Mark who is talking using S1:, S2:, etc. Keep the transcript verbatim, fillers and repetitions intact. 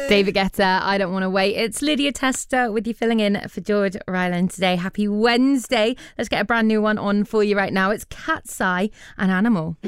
S1: David Guetta, I Don't Want to Wait. It's Lydia Tester with you filling in for George Ryland today. Happy Wednesday. Let's get a brand new one on for you right now. It's Cat's Eye and Animal.